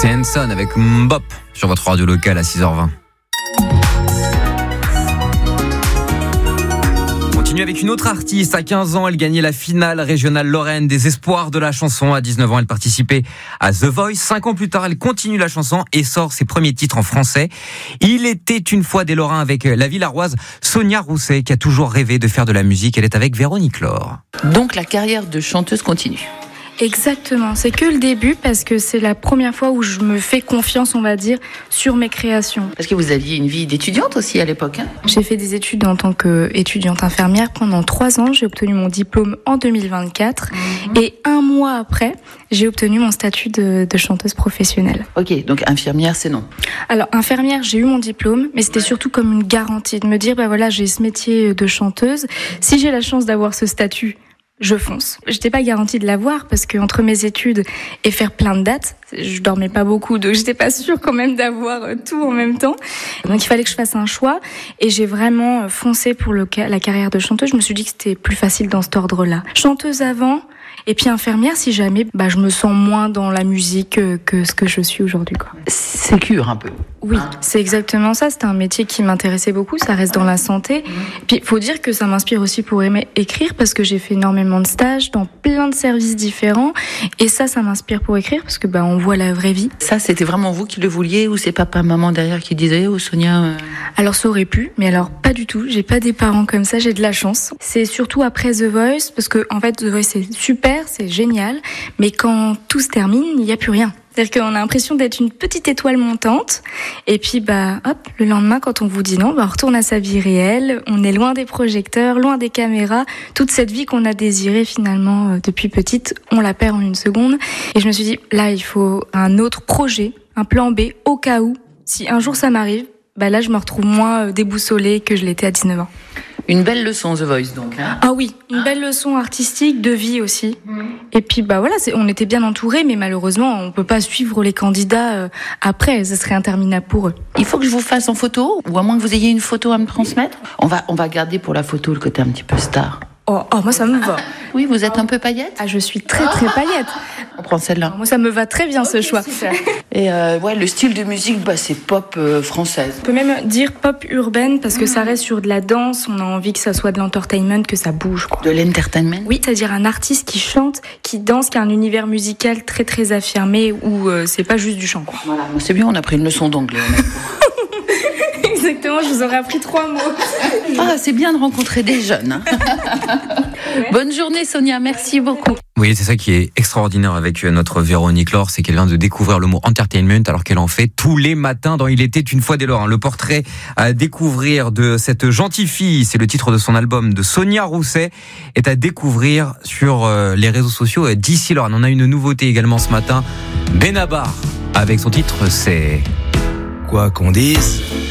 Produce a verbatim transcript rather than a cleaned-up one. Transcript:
C'est Hanson avec Mbop sur votre radio locale à six heures vingt. On continue avec une autre artiste. À quinze ans, elle gagnait la finale régionale Lorraine des espoirs de la chanson. À dix-neuf ans, elle participait à The Voice. Cinq ans plus tard, elle continue la chanson et sort ses premiers titres en français. Il était une fois des Lorrains avec la Villaroise Sonia Rousset qui a toujours rêvé de faire de la musique. Elle est avec Véronique Laure. Donc la carrière de chanteuse continue. Exactement, c'est que le début parce que c'est la première fois où je me fais confiance, on va dire, sur mes créations. Parce que vous aviez une vie d'étudiante aussi à l'époque. Hein ? J'ai fait des études en tant qu'étudiante infirmière pendant trois ans. J'ai obtenu mon diplôme en deux mille vingt-quatre mmh. et un mois après, j'ai obtenu mon statut de, de chanteuse professionnelle. Ok, donc infirmière, c'est non. Alors infirmière, j'ai eu mon diplôme, mais c'était surtout comme une garantie de me dire, bah voilà, j'ai ce métier de chanteuse. Si j'ai la chance d'avoir ce statut, je fonce. J'étais pas garantie de l'avoir parce que entre mes études et faire plein de dates, je dormais pas beaucoup, donc j'étais pas sûre quand même d'avoir tout en même temps. Donc il fallait que je fasse un choix et j'ai vraiment foncé pour le, la carrière de chanteuse. Je me suis dit que c'était plus facile dans cet ordre-là. Chanteuse avant, et puis infirmière si jamais bah, je me sens moins dans la musique que, que ce que je suis aujourd'hui, quoi. Sécure un peu. Oui, c'est exactement ça. C'était un métier qui m'intéressait beaucoup. Ça reste dans la santé. Puis, il faut dire que ça m'inspire aussi pour aimer écrire parce que j'ai fait énormément de stages dans plein de services différents. Et ça, ça m'inspire pour écrire parce que bah, on voit la vraie vie. Ça, c'était vraiment vous qui le vouliez ou c'est papa, maman derrière qui disait oh Sonia euh... Alors, ça aurait pu, mais alors pas du tout. J'ai pas des parents comme ça. J'ai de la chance. C'est surtout après The Voice parce que en fait, The Voice c'est super, c'est génial. Mais quand tout se termine, il y a plus rien. C'est-à-dire qu'on a l'impression d'être une petite étoile montante. Et puis, bah, hop, le lendemain, quand on vous dit non, bah, on retourne à sa vie réelle. On est loin des projecteurs, loin des caméras. Toute cette vie qu'on a désirée, finalement, euh, depuis petite, on la perd en une seconde. Et je me suis dit, là, il faut un autre projet, un plan B, au cas où, si un jour ça m'arrive, bah, là, je me retrouve moins euh, déboussolée que je l'étais à dix-neuf ans. Une belle leçon, The Voice, donc. Hein ah oui, une belle leçon artistique, de vie aussi. Mmh. Et puis, bah voilà, c'est, on était bien entourés, mais malheureusement, on peut pas suivre les candidats euh, après. Ce serait interminable pour eux. Il faut que je vous fasse en photo, ou à moins que vous ayez une photo à me transmettre. On va, on va garder pour la photo le côté un petit peu star. Oh, oh moi, ça me va. Oui, vous êtes un peu paillette ? Ah, je suis très, très paillette. On prend celle-là. Alors, moi, ça me va très bien, okay, ce choix. Super. Et euh, ouais, le style de musique, bah, c'est pop euh, française. On peut même dire pop urbaine parce que mmh. ça reste sur de la danse. On a envie que ça soit de l'entertainment, que ça bouge, quoi. De l'entertainment ? Oui, c'est-à-dire un artiste qui chante, qui danse, qui a un univers musical très, très affirmé où euh, c'est pas juste du chant, quoi. Voilà, c'est bien, on a pris une leçon d'anglais. Exactement, je vous aurais appris trois mots. Ah, c'est bien de rencontrer des jeunes. Hein. Bonne journée, Sonia, merci beaucoup. Oui, c'est ça qui est extraordinaire avec notre Véronique Laure, c'est qu'elle vient de découvrir le mot entertainment alors qu'elle en fait tous les matins dans Il était une fois des Lorrains. Le portrait à découvrir de cette gentille fille, c'est le titre de son album de Sonia Rousset, est à découvrir sur les réseaux sociaux d'ici Lorraine. On a une nouveauté également ce matin, Benabar, avec son titre c'est... Quoi qu'on dise,